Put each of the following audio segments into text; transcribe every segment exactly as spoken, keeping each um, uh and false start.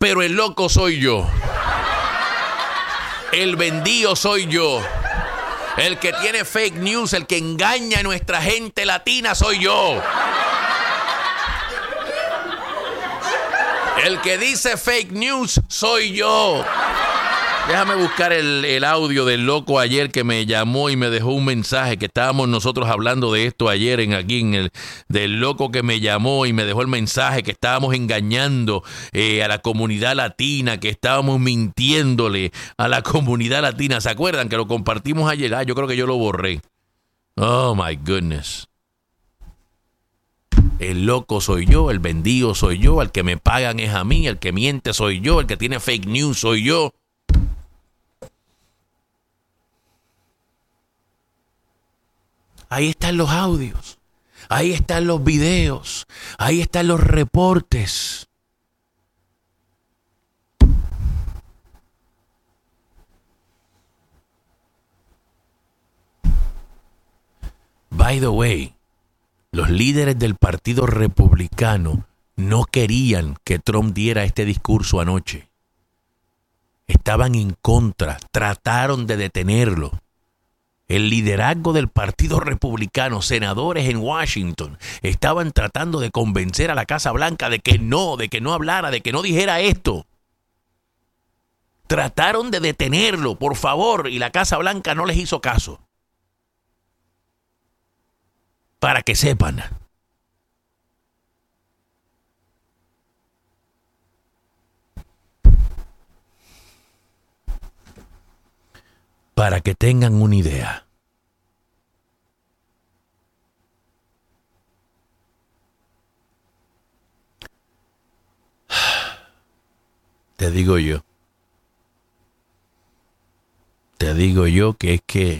pero el loco soy yo. El vendido soy yo. El que tiene fake news, el que engaña a nuestra gente latina soy yo. El que dice fake news soy yo. Déjame buscar el, el audio del loco ayer que me llamó y me dejó un mensaje, que estábamos nosotros hablando de esto ayer en aquí, en el del loco que me llamó y me dejó el mensaje que estábamos engañando eh, a la comunidad latina, que estábamos mintiéndole a la comunidad latina. ¿Se acuerdan que lo compartimos ayer? Ah, yo creo que yo lo borré. Oh, my goodness. El loco soy yo, el vendido soy yo, el que me pagan es a mí, el que miente soy yo, el que tiene fake news soy yo. Ahí están los audios, ahí están los videos, ahí están los reportes. By the way, los líderes del Partido Republicano no querían que Trump diera este discurso anoche. Estaban en contra, trataron de detenerlo. El liderazgo del Partido Republicano, senadores en Washington, estaban tratando de convencer a la Casa Blanca de que no, de que no hablara, de que no dijera esto. Trataron de detenerlo, por favor, y la Casa Blanca no les hizo caso. Para que sepan. Para que tengan una idea. Te digo yo. Te digo yo que es que...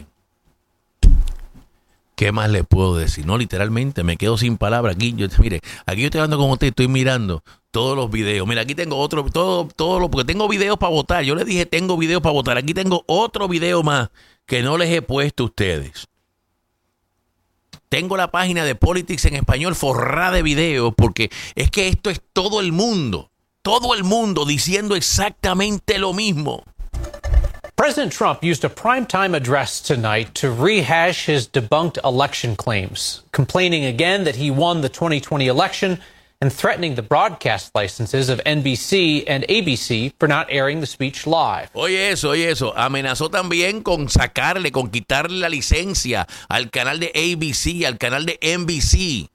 ¿Qué más le puedo decir? No, literalmente, me quedo sin palabras. Aquí, yo, mire, aquí yo estoy hablando con usted, estoy mirando todos los videos. Mira, aquí tengo otro, todo, todo lo, porque tengo videos para votar. Yo les dije, tengo videos para votar. Aquí tengo otro video más que no les he puesto a ustedes. Tengo la página de Politics en español forrada de videos, porque es que esto es todo el mundo. Todo el mundo diciendo exactamente lo mismo. President Trump used a primetime address tonight to rehash his debunked election claims, complaining again that he won the twenty twenty election and threatening the broadcast licenses of N B C and A B C for not airing the speech live. Oye eso, oye eso. Amenazó también con sacarle, con quitarle la licencia al canal de A B C, al canal de N B C,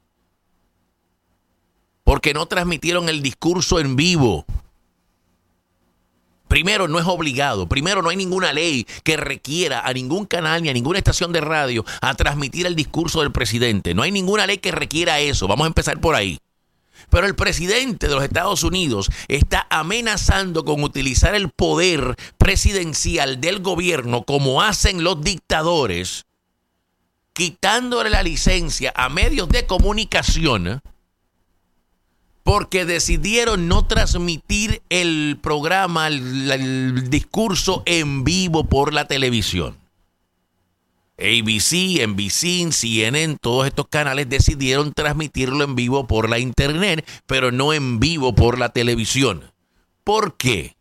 porque no transmitieron el discurso en vivo. Primero, no es obligado. Primero, no hay ninguna ley que requiera a ningún canal ni a ninguna estación de radio a transmitir el discurso del presidente. No hay ninguna ley que requiera eso. Vamos a empezar por ahí. Pero el presidente de los Estados Unidos está amenazando con utilizar el poder presidencial del gobierno como hacen los dictadores, quitándole la licencia a medios de comunicación porque decidieron no transmitir el programa, el, el discurso en vivo por la televisión. A B C, N B C, C N N, todos estos canales decidieron transmitirlo en vivo por la internet, pero no en vivo por la televisión. ¿Por qué?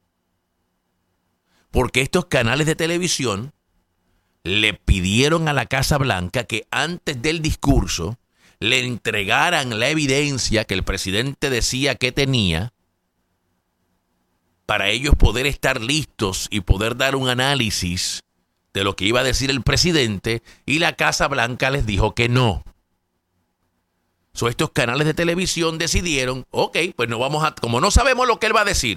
Porque estos canales de televisión le pidieron a la Casa Blanca que antes del discurso le entregaran la evidencia que el presidente decía que tenía para ellos poder estar listos y poder dar un análisis de lo que iba a decir el presidente, y la Casa Blanca les dijo que no. So, estos canales de televisión decidieron, ok, pues no vamos a, como no sabemos lo que él va a decir,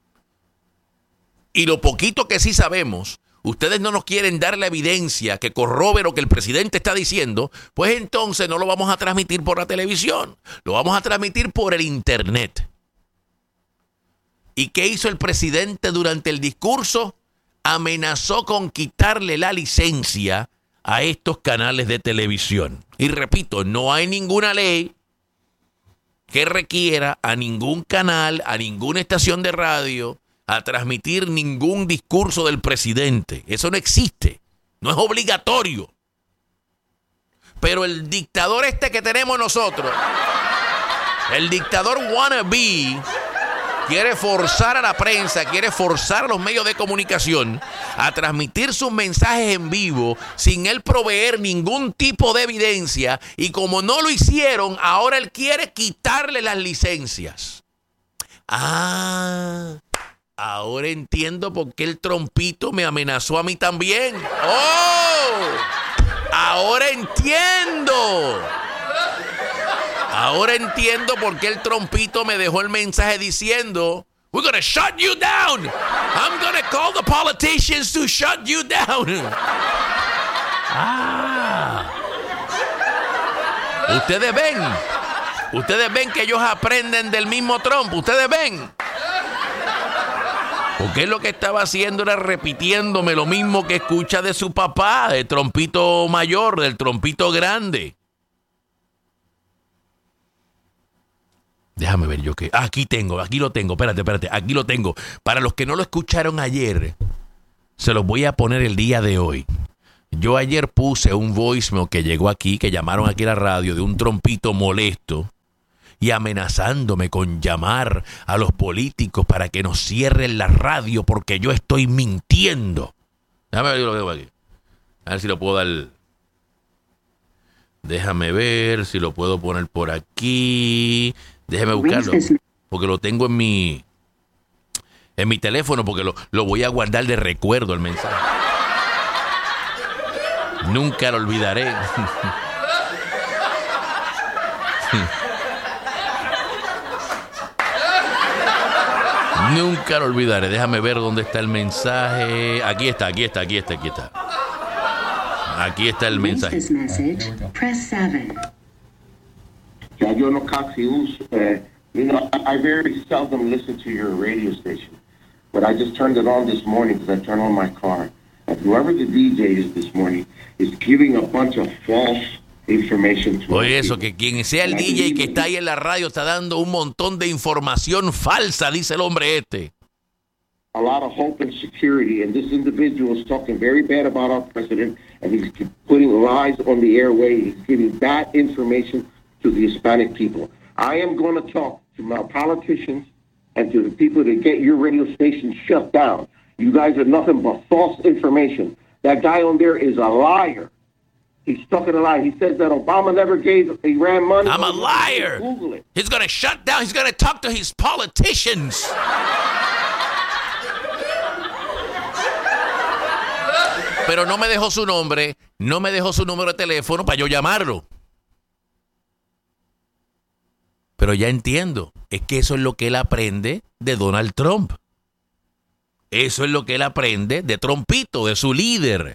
y lo poquito que sí sabemos, ustedes no nos quieren dar la evidencia que corrobe lo que el presidente está diciendo, pues entonces no lo vamos a transmitir por la televisión, lo vamos a transmitir por el internet. ¿Y qué hizo el presidente durante el discurso? Amenazó con quitarle la licencia a estos canales de televisión. Y repito, no hay ninguna ley que requiera a ningún canal, a ninguna estación de radio, a transmitir ningún discurso del presidente. Eso no existe. No es obligatorio. Pero el dictador este que tenemos nosotros, el dictador wannabe, quiere forzar a la prensa, quiere forzar a los medios de comunicación a transmitir sus mensajes en vivo sin él proveer ningún tipo de evidencia, y como no lo hicieron, ahora él quiere quitarle las licencias. Ah, ahora entiendo por qué el trompito me amenazó a mí también. ¡Oh! Ahora entiendo. Ahora entiendo por qué el trompito me dejó el mensaje diciendo, "We're gonna shut you down. I'm gonna call the politicians to shut you down." Ah. Ustedes ven. Ustedes ven que ellos aprenden del mismo Trump. Ustedes ven. Porque él lo que estaba haciendo era repitiéndome lo mismo que escucha de su papá, del trompito mayor, del trompito grande. Déjame ver yo qué. Ah, aquí tengo, aquí lo tengo. Espérate, espérate. Aquí lo tengo. Para los que no lo escucharon ayer, se los voy a poner el día de hoy. Yo ayer puse un voicemail que llegó aquí, que llamaron aquí a la radio, de un trompito molesto y amenazándome con llamar a los políticos para que nos cierren la radio porque yo estoy mintiendo. Déjame ver lo que tengo aquí. A ver si lo puedo dar. Déjame ver si lo puedo poner por aquí. Déjeme buscarlo, porque lo tengo en mi en mi teléfono, porque lo, lo voy a guardar de recuerdo el mensaje. Nunca lo olvidaré. Nunca lo olvidaré. Déjame ver dónde está el mensaje. Aquí está, aquí está, aquí está, aquí está. Aquí está el mensaje. Yeah, yo no casi uso, uh, you know, I, I very seldom listen to your radio station, but I just turned it on this morning because I turned on my car. And whoever the D J is this morning is giving a bunch of false information to Oye, eso, que quien sea el D J que está ahí en la radio está dando un montón de información falsa, dice el hombre este. A lot of hope and security, and this individual is talking very bad about our president, and he's putting lies on the airway. He's giving bad information to the Hispanic people. I am going to talk to my politicians and to the people that get your radio station shut down. You guys are nothing but false information. That guy on there is a liar. He's talking a lie. He says that Obama never gave Iran money. I'm a liar. Google it. He's going to shut down. He's going to talk to his politicians. Pero no me dejó su nombre, no me dejó su número de teléfono para yo llamarlo. Pero ya entiendo, es que eso es lo que él aprende de Donald Trump. Eso es lo que él aprende de Trumpito, de su líder.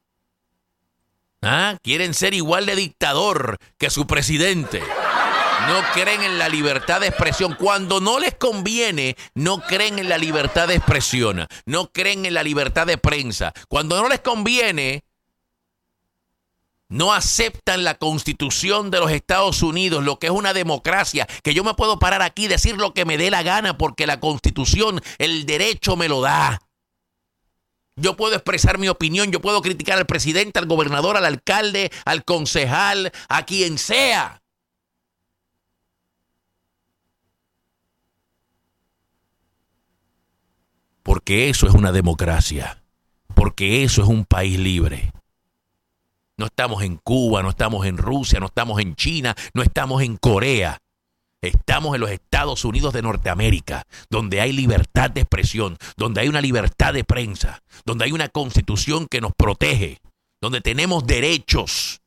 ¿Ah? Quieren ser igual de dictador que su presidente. No creen en la libertad de expresión. Cuando no les conviene, no creen en la libertad de expresión. No creen en la libertad de prensa. Cuando no les conviene, no aceptan la Constitución de los Estados Unidos, lo que es una democracia, que yo me puedo parar aquí y decir lo que me dé la gana porque la Constitución, el derecho me lo da. Yo puedo expresar mi opinión, yo puedo criticar al presidente, al gobernador, al alcalde, al concejal, a quien sea. Porque eso es una democracia, porque eso es un país libre. No estamos en Cuba, no estamos en Rusia, no estamos en China, no estamos en Corea. Estamos en los Estados Unidos de Norteamérica, donde hay libertad de expresión, donde hay una libertad de prensa, donde hay una constitución que nos protege, donde tenemos derechos.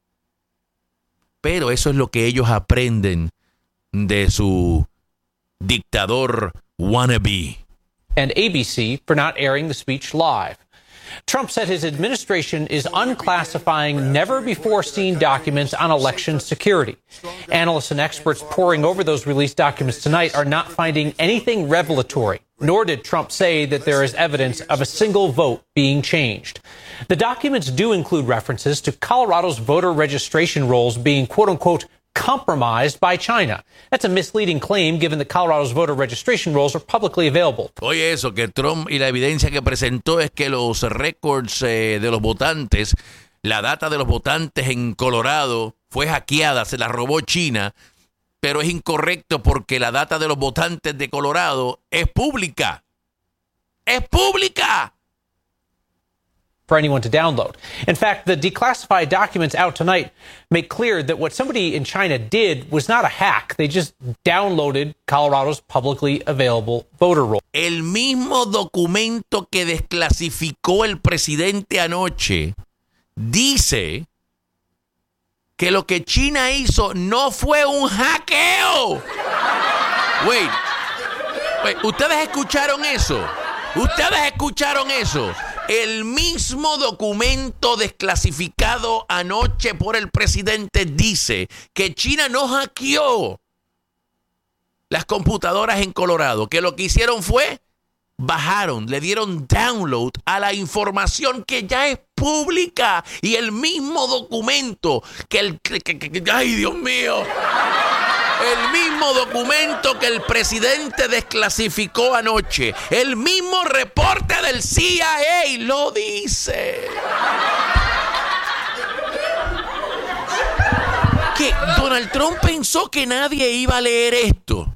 Pero eso es lo que ellos aprenden de su dictador wannabe. And A B C for not airing the speech live. Trump said his administration is unclassifying never-before-seen documents on election security. Analysts and experts poring over those released documents tonight are not finding anything revelatory, nor did Trump say that there is evidence of a single vote being changed. The documents do include references to Colorado's voter registration rolls being, quote-unquote, compromised by China. That's a misleading claim given that Colorado's voter registration rolls are publicly available. Oye, eso, que Trump y la evidencia que presentó es que los récords eh, de los votantes, la data de los votantes en Colorado fue hackeada, se la robó China, pero es incorrecto porque la data de los votantes de Colorado es pública. ¡Es pública! For anyone to download. In fact, the declassified documents out tonight make clear that what somebody in China did was not a hack. They just downloaded Colorado's publicly available voter roll. El mismo documento que desclasificó el presidente anoche dice que lo que China hizo no fue un hackeo. Wait, wait, ¿ustedes escucharon eso? ¿Ustedes escucharon eso? El mismo documento desclasificado anoche por el presidente dice que China no hackeó las computadoras en Colorado, que lo que hicieron fue bajaron, le dieron download a la información que ya es pública y el mismo documento que el que, que, que, ay Dios mío, el mismo documento que el presidente desclasificó anoche, el mismo reporte del C I A lo dice. Que Donald Trump pensó que nadie iba a leer esto.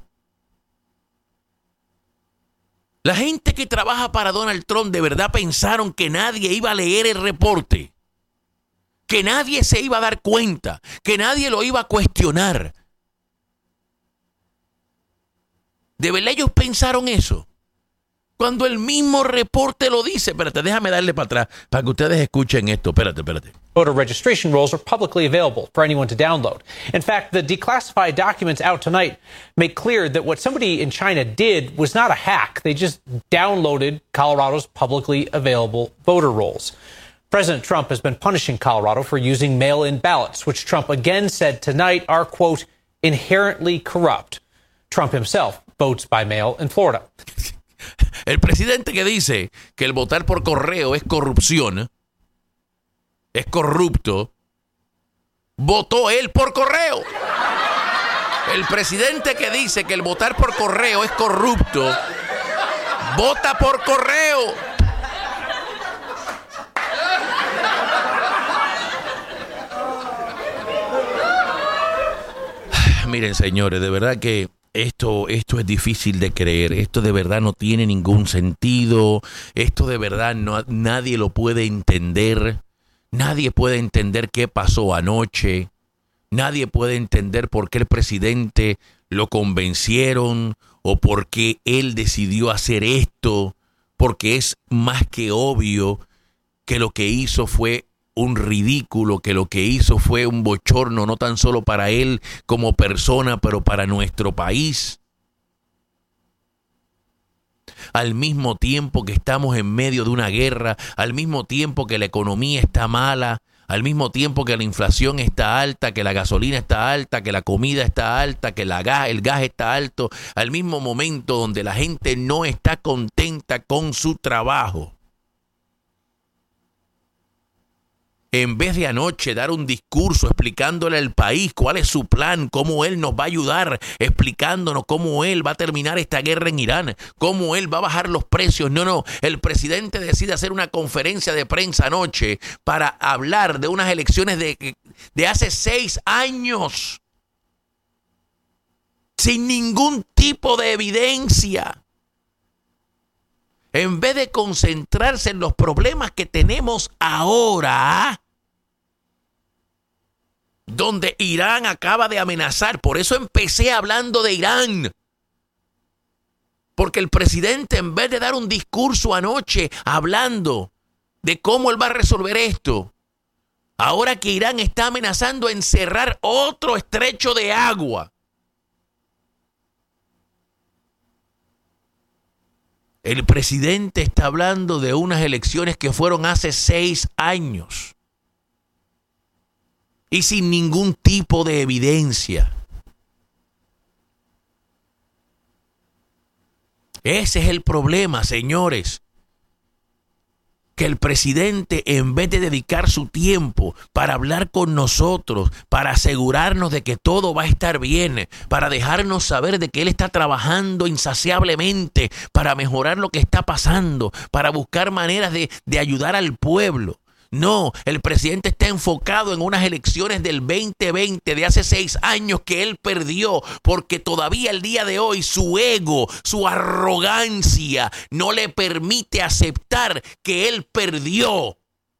La gente que trabaja para Donald Trump de verdad pensaron que nadie iba a leer el reporte, que nadie se iba a dar cuenta, que nadie lo iba a cuestionar. ¿De verdad ellos pensaron eso? Cuando el mismo reporte lo dice. Espérate, déjame darle para atrás para que ustedes escuchen esto. Espérate, espérate. Voter registration rolls are publicly available for anyone to download. In fact, the declassified documents out tonight make clear that what somebody in China did was not a hack. They just downloaded Colorado's publicly available voter rolls. President Trump has been punishing Colorado for using mail-in ballots, which Trump again said tonight are, quote, inherently corrupt. Trump himself votes by mail in Florida. El presidente que dice que el votar por correo es corrupción, es corrupto, votó él por correo. El presidente que dice que el votar por correo es corrupto, vota por correo. Miren, señores, de verdad que Esto, esto es difícil de creer, esto de verdad no tiene ningún sentido, esto de verdad no, nadie lo puede entender, nadie puede entender qué pasó anoche, nadie puede entender por qué el presidente lo convencieron o por qué él decidió hacer esto, porque es más que obvio que lo que hizo fue un ridículo, que lo que hizo fue un bochorno, no tan solo para él como persona, pero para nuestro país. Al mismo tiempo que estamos en medio de una guerra, al mismo tiempo que la economía está mala, al mismo tiempo que la inflación está alta, que la gasolina está alta, que la comida está alta, que la gas, el gas está alto, al mismo momento donde la gente no está contenta con su trabajo. En vez de anoche dar un discurso explicándole al país cuál es su plan, cómo él nos va a ayudar, explicándonos cómo él va a terminar esta guerra en Irán, cómo él va a bajar los precios. No, no, el presidente decide hacer una conferencia de prensa anoche para hablar de unas elecciones de, de hace seis años, sin ningún tipo de evidencia. En vez de concentrarse en los problemas que tenemos ahora, donde Irán acaba de amenazar. Por eso empecé hablando de Irán. Porque el presidente, en vez de dar un discurso anoche hablando de cómo él va a resolver esto, ahora que Irán está amenazando en cerrar otro estrecho de agua, el presidente está hablando de unas elecciones que fueron hace seis años y sin ningún tipo de evidencia. Ese es el problema, señores. Que el presidente, en vez de dedicar su tiempo para hablar con nosotros, para asegurarnos de que todo va a estar bien, para dejarnos saber de que él está trabajando insaciablemente para mejorar lo que está pasando, para buscar maneras de, de ayudar al pueblo, No, el presidente está enfocado en unas elecciones del veinte veinte de hace seis años que él perdió, porque todavía el día de hoy su ego, su arrogancia no le permite aceptar que él perdió.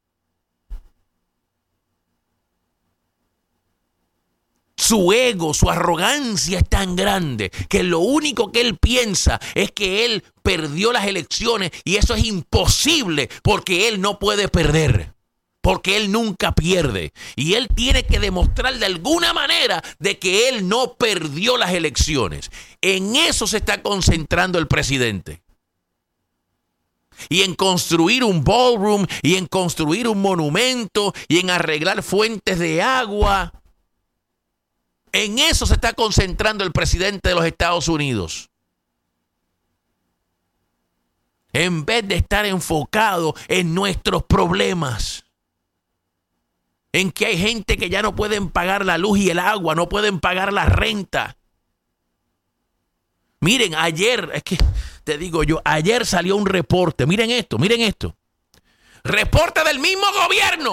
Su ego, su arrogancia es tan grande que lo único que él piensa es que él perdió las elecciones y eso es imposible porque él no puede perder. Porque él nunca pierde. Y él tiene que demostrar de alguna manera de que él no perdió las elecciones. En eso se está concentrando el presidente. Y en construir un ballroom, y en construir un monumento, y en arreglar fuentes de agua. En eso se está concentrando el presidente de los Estados Unidos. En vez de estar enfocado en nuestros problemas. En que hay gente que ya no pueden pagar la luz y el agua, no pueden pagar la renta. Miren, ayer, es que te digo yo, ayer salió un reporte, miren esto, miren esto. Reporte del mismo gobierno.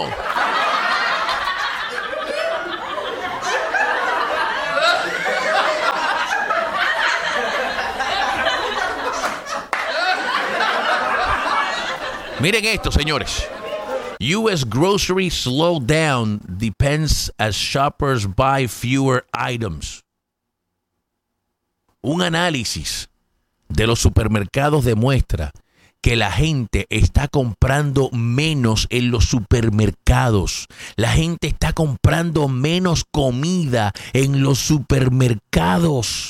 Miren esto, señores. U S grocery slowdown depends as shoppers buy fewer items. Un análisis de los supermercados demuestra que la gente está comprando menos en los supermercados. La gente está comprando menos comida en los supermercados.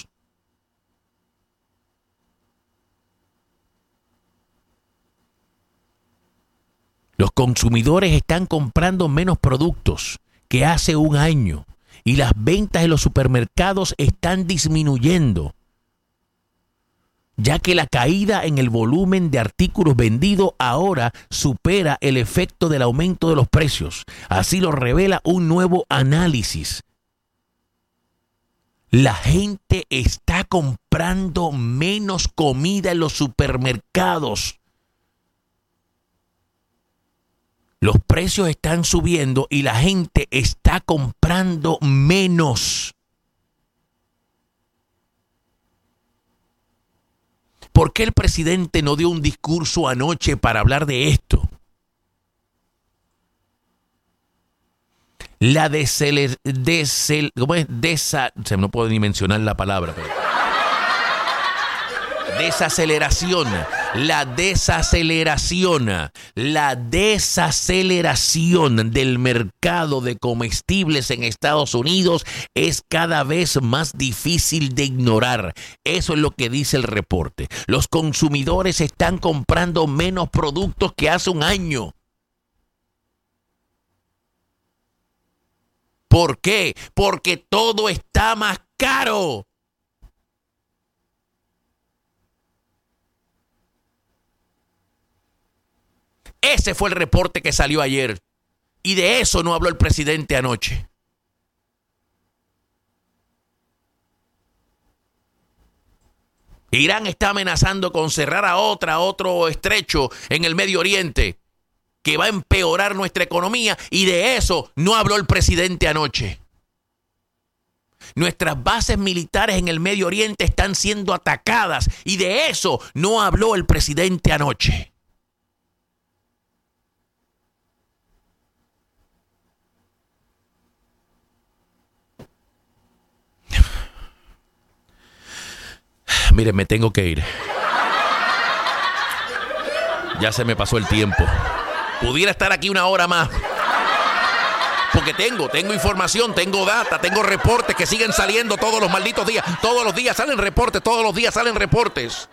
Los consumidores están comprando menos productos que hace un año y las ventas en los supermercados están disminuyendo, ya que la caída en el volumen de artículos vendidos ahora supera el efecto del aumento de los precios. Así lo revela un nuevo análisis. La gente está comprando menos comida en los supermercados. Los precios están subiendo y la gente está comprando menos. ¿Por qué el presidente no dio un discurso anoche para hablar de esto? La desel, desel, ¿cómo es? Desa, no puedo ni mencionar la palabra, pero desaceleración. La desaceleración, la desaceleración del mercado de comestibles en Estados Unidos es cada vez más difícil de ignorar. Eso es lo que dice el reporte. Los consumidores están comprando menos productos que hace un año. ¿Por qué? Porque todo está más caro. Ese fue el reporte que salió ayer. Y de eso no habló el presidente anoche. Irán está amenazando con cerrar a otra, otro estrecho en el Medio Oriente que va a empeorar nuestra economía. Y de eso no habló el presidente anoche. Nuestras bases militares en el Medio Oriente están siendo atacadas. Y de eso no habló el presidente anoche. Miren, me tengo que ir. Ya se me pasó el tiempo. Pudiera estar aquí una hora más. Porque tengo, tengo información, tengo data, tengo reportes que siguen saliendo todos los malditos días. Todos los días salen reportes, todos los días salen reportes.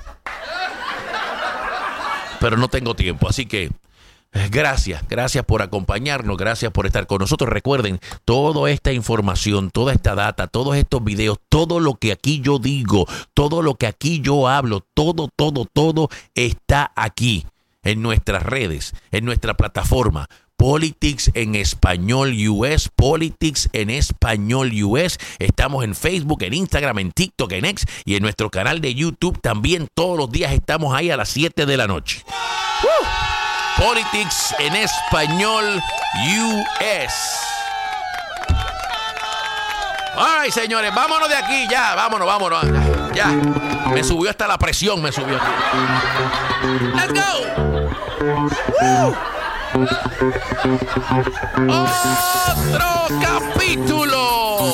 Pero no tengo tiempo, así que gracias, gracias por acompañarnos, gracias por estar con nosotros. Recuerden, toda esta información, toda esta data, todos estos videos, todo lo que aquí yo digo, todo lo que aquí yo hablo, todo, todo, todo está aquí en nuestras redes, en nuestra plataforma. Politics en Español U S, Politics en Español U S. Estamos en Facebook, en Instagram, en TikTok, en X y en nuestro canal de YouTube también. Todos los días estamos ahí a las siete de la noche. ¡Uh! Politics en Español U S. Ay, señores, vámonos de aquí, ya, vámonos, vámonos. Ya, ya. Me subió hasta la presión, me subió. Let's go. Woo. Otro capítulo,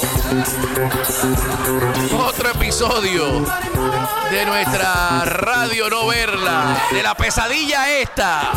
otro episodio de nuestra radio no verla, de la pesadilla esta.